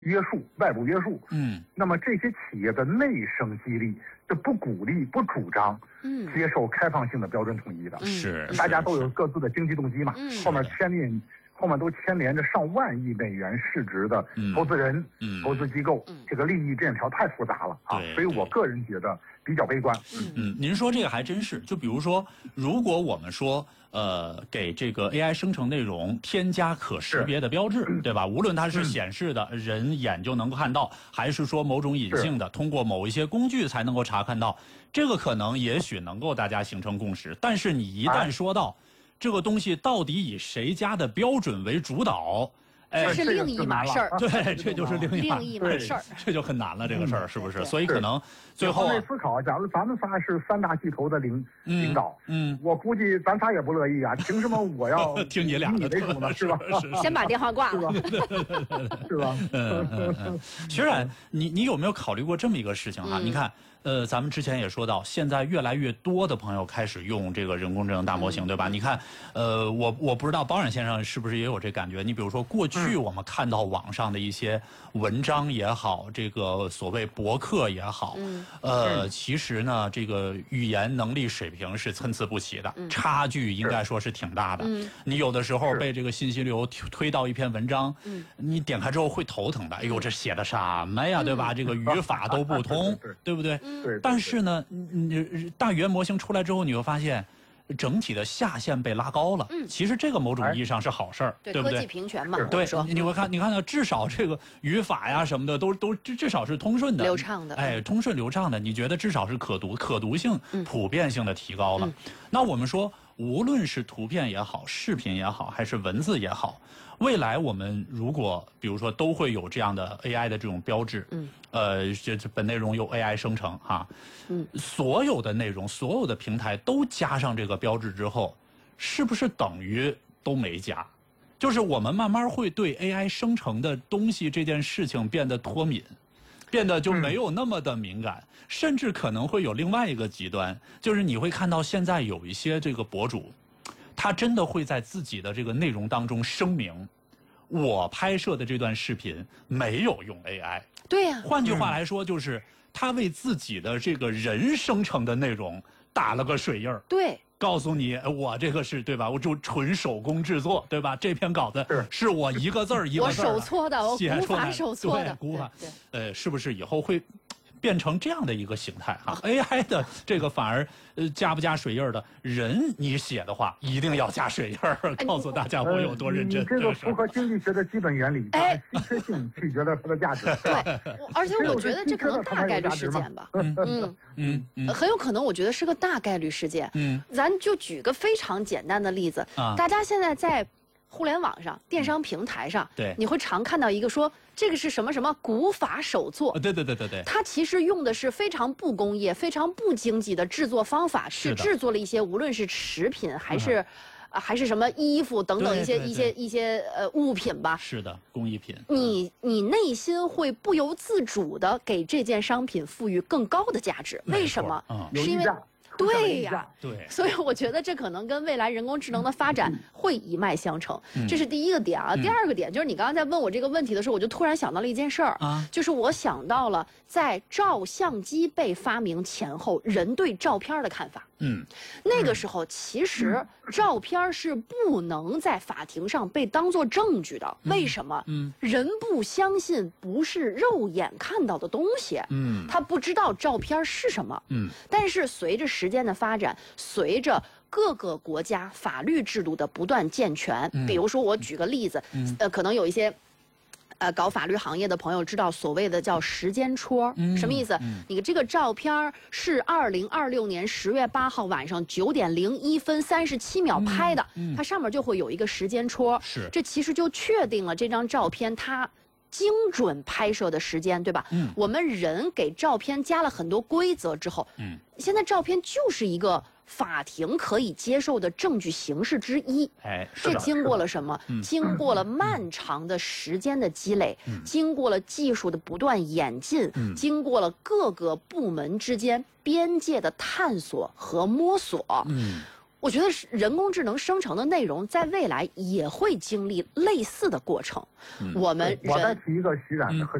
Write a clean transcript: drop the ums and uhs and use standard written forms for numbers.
约束、外部约束。那么这些企业的内生激励是不鼓励、不主张接受开放性的标准统一的。 是， 大家都有各自的经济动机嘛，后面都牵连着上万亿美元市值的投资人、投资机构，这个利益链条太复杂了啊，所以我个人觉得比较悲观。 您说这个还真是，就比如说，如果我们说给这个 AI 生成内容添加可识别的标志，对吧？无论它是显示的，人眼就能够看到，还是说某种隐性的，通过某一些工具才能够查看到，这个可能也许能够大家形成共识。但是你一旦说到这个东西到底以谁家的标准为主导， 这是另一码事儿。 对，这就是另一码事儿， 这就很难了，这个事儿是不是？所以可能最后思考，假如咱们仨是3大巨头的领导，我估计咱仨也不乐意啊。凭什么我要听你俩的为主呢？是吧？ 先把电话挂了， 是吧？ 学冉，你有没有考虑过这么一个事情啊？你看。咱们之前也说到，现在越来越多的朋友开始用这个人工智能大模型，对吧？你看，我不知道包冉先生是不是也有这感觉？你比如说，过去我们看到网上的一些文章也好，这个所谓博客也好，其实呢，这个语言能力水平是参差不齐的，差距应该说是挺大的。你有的时候被这个信息流推到一篇文章，你点开之后会头疼的。哎呦，这写的什么呀，对吧？这个语法都不通，对不对？但是呢，大语言模型出来之后，你会发现，整体的下限被拉高了。其实这个某种意义上是好事儿，对不对？ 科技平权嘛。 对，你会看到至少这个语法呀什么的都至少是通顺的、 流畅的。 通顺流畅的，你觉得至少是可读性、普遍性的提高了。那我们说，无论是图片也好、视频也好，还是文字也好，未来我们如果比如说都会有这样的 AI 的这种标志，这本内容由 AI 生成哈，所有的内容、所有的平台都加上这个标志之后，是不是等于都没加？就是我们慢慢会对 AI 生成的东西这件事情变得脱敏，变得就没有那么的敏感，甚至可能会有另外一个极端，就是你会看到现在有一些这个博主，他真的会在自己的这个内容当中声明，我拍摄的这段视频没有用 AI。 对呀。 换句话来说，就是他为自己的这个人生成的内容打了个水印儿。 对。 告诉你，我这个是对吧？我就纯手工制作，对吧？这篇稿子是我一个字儿一个字儿我手搓的，我古法手搓的， 古法。是不是以后会变成这样的一个形态啊？AI 的这个反而加不加水印的人，你写的话一定要加水印儿，告诉大家我有多认真。 这个符合经济学的基本原理，稀缺性取决了它的价值。 对，而且我觉得这可能大概率事件吧。很有可能，我觉得是个大概率事件。咱就举个非常简单的例子，大家现在在互联网上、电商平台上，你会常看到一个说这个是什么什么古法手作。 对。 它其实用的是非常不工业、非常不经济的制作方法，去制作了一些无论是食品还是什么衣服等等一些物品吧。 是的，工艺品。 你内心会不由自主的给这件商品赋予更高的价值。为什么？是因为。对呀， 对， 所以我觉得这可能跟未来人工智能的发展会一脉相承，这是第一个点啊。第二个点就是你刚刚在问我这个问题的时候，我就突然想到了一件事儿啊，就是我想到了在照相机被发明前后，人对照片的看法。那个时候其实照片是不能在法庭上被当作证据的。为什么？人不相信不是肉眼看到的东西。他不知道照片是什么。但是随着时间的发展，随着各个国家法律制度的不断健全，比如说我举个例子，可能有一些搞法律行业的朋友知道所谓的叫时间戳，什么意思？你这个照片是2026年10月8号晚上9点01分37秒拍的，它上面就会有一个时间戳，这其实就确定了这张照片它精准拍摄的时间，对吧？我们人给照片加了很多规则之后，现在照片就是一个法庭可以接受的证据形式之一。这经过了什么？经过了漫长的时间的积累，经过了技术的不断演进，经过了各个部门之间边界的探索和摸索。 我觉得人工智能生成的内容在未来也会经历类似的过程。我们再提一个徐冉的